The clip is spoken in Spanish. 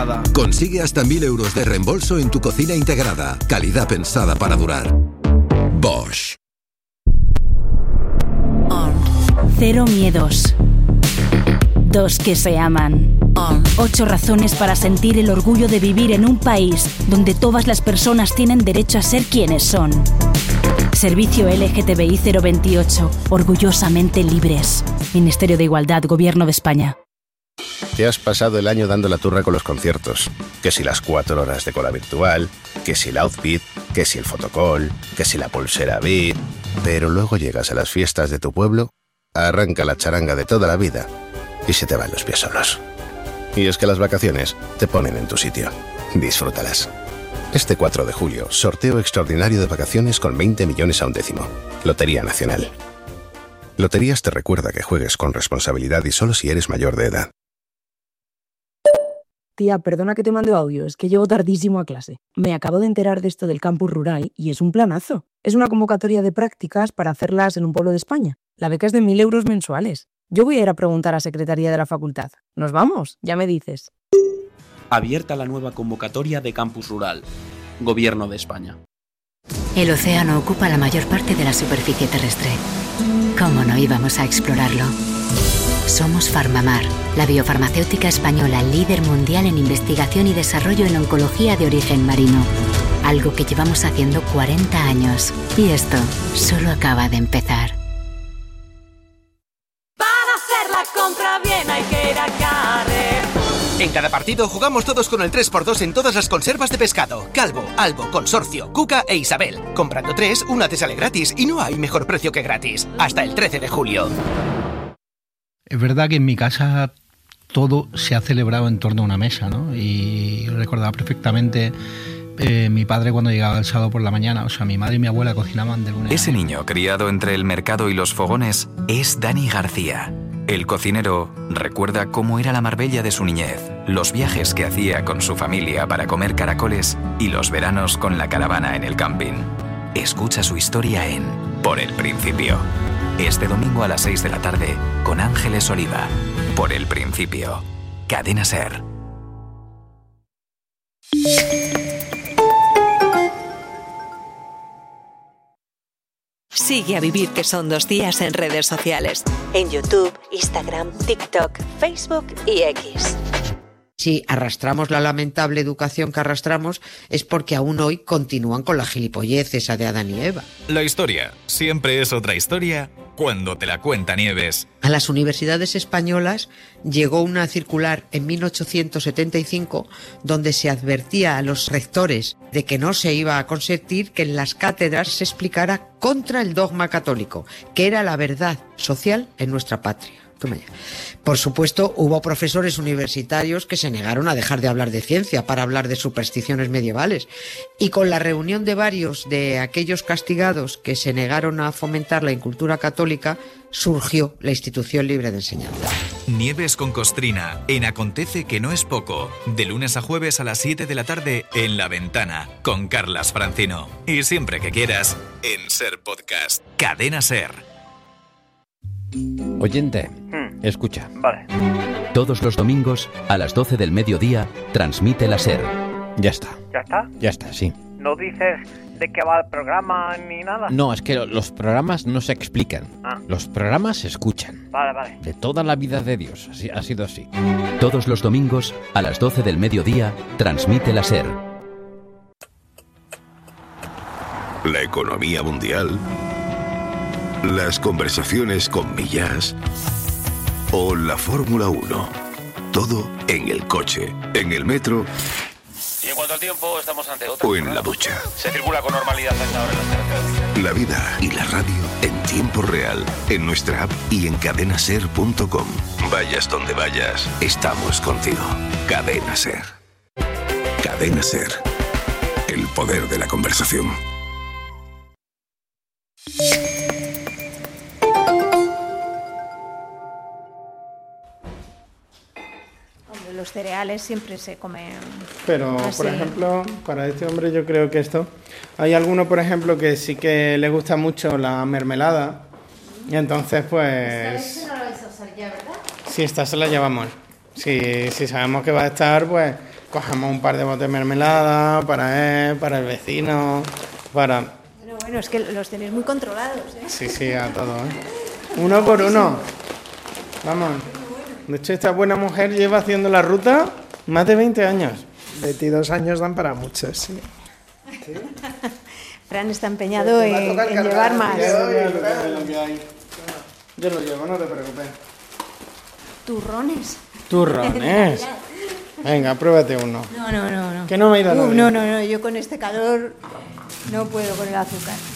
Consigue hasta 1.000 euros de reembolso en tu cocina integrada. Calidad pensada para durar. Bosch. Cero miedos. 2 que se aman. 8 razones para sentir el orgullo de vivir en un país donde todas las personas tienen derecho a ser quienes son. Servicio LGTBI 028. Orgullosamente libres. Ministerio de Igualdad, Gobierno de España. Te has pasado el año dando la turra con los conciertos. Que si las 4 horas de cola virtual, que si el outfit, que si el fotocall, que si la pulsera Beat. Pero luego llegas a las fiestas de tu pueblo, arranca la charanga de toda la vida y se te van los pies solos. Y es que las vacaciones te ponen en tu sitio. Disfrútalas. Este 4 de julio, sorteo extraordinario de vacaciones con 20 millones a un décimo. Lotería Nacional. Loterías te recuerda que juegues con responsabilidad y solo si eres mayor de edad. Tía, perdona que te mande audio, es que llego tardísimo a clase. Me acabo de enterar de esto del campus rural y es un planazo. Es una convocatoria de prácticas para hacerlas en un pueblo de España. La beca es de 1.000 euros mensuales. Yo voy a ir a preguntar a Secretaría de la Facultad. ¿Nos vamos? Ya me dices. Abierta la nueva convocatoria de Campus Rural. Gobierno de España. El océano ocupa la mayor parte de la superficie terrestre. ¿Cómo no íbamos a explorarlo? Somos Farmamar, la biofarmacéutica española líder mundial en investigación y desarrollo en oncología de origen marino. Algo que llevamos haciendo 40 años. Y esto solo acaba de empezar. Para hacer la compra bien hay que ir a Carrefour. En cada partido jugamos todos con el 3x2 en todas las conservas de pescado. Calvo, Albo, Consorcio, Cuca e Isabel. Comprando 3, una te sale gratis y no hay mejor precio que gratis. Hasta el 13 de julio. Es verdad que en mi casa todo se ha celebrado en torno a una mesa, ¿no? Y recordaba perfectamente mi padre cuando llegaba el sábado por la mañana. O sea, mi madre y mi abuela cocinaban de lunes. Ese niño criado entre el mercado y los fogones es Dani García. El cocinero recuerda cómo era la Marbella de su niñez, los viajes que hacía con su familia para comer caracoles y los veranos con la caravana en el camping. Escucha su historia en Por el Principio. Este domingo a las 6 de la tarde con Ángeles Oliva. Por el Principio. Cadena SER. Sigue a Vivir que son 2 días en redes sociales. En YouTube, Instagram, TikTok, Facebook y X. Si arrastramos la lamentable educación que arrastramos es porque aún hoy continúan con la gilipollez esa de Adán y Eva. La historia siempre es otra historia cuando te la cuenta Nieves. A las universidades españolas llegó una circular en 1875 donde se advertía a los rectores de que no se iba a consentir que en las cátedras se explicara contra el dogma católico, que era la verdad social en nuestra patria. Por supuesto, hubo profesores universitarios que se negaron a dejar de hablar de ciencia para hablar de supersticiones medievales. Y con la reunión de varios de aquellos castigados que se negaron a fomentar la incultura católica, surgió la Institución Libre de Enseñanza. Nieves con Costrina, en Acontece que no es poco, de lunes a jueves a las 7 de la tarde en La Ventana, con Carlas Francino. Y siempre que quieras, en SER Podcast. Cadena SER. Oyente, escucha. Vale. Todos los domingos, a las 12 del mediodía, transmite la SER. Ya está. ¿Ya está? Ya está, sí. ¿No dices de qué va el programa ni nada? No, es que los programas no se explican. Los programas se escuchan. Vale. De toda la vida de Dios, ha sido así. Todos los domingos, a las 12 del mediodía, transmite la SER. La economía mundial, las conversaciones con Millas o la Fórmula 1. Todo en el coche, en el metro. Y en cuanto al tiempo, estamos ante otra. O en la ducha. Se circula con normalidad hasta ahora en las carreteras. La vida y la radio en tiempo real, en nuestra app y en cadenaser.com. Vayas donde vayas, estamos contigo. Cadena SER. Cadena SER. El poder de la conversación. Los cereales siempre se comen. Pero, así. Por ejemplo, para este hombre yo creo que esto... Hay alguno, por ejemplo, que sí que le gusta mucho la mermelada. Y entonces, pues... Esta leche no la vais a usar ya, ¿verdad? Si esta se la llevamos. Si sabemos que va a estar, pues cogemos un par de botes de mermelada para él, para el vecino, para... Bueno, es que los tenéis muy controlados, ¿eh? Sí, a todos, Uno por uno. Vamos. De hecho, esta buena mujer lleva haciendo la ruta más de 20 años. 22 años dan para muchos, sí. Fran está empeñado en llevar más. Yo lo llevo, no te preocupes. Turrones. Turrones. Venga, pruébate uno. No. Que no me he ido a la no, yo con este calor no puedo con el azúcar.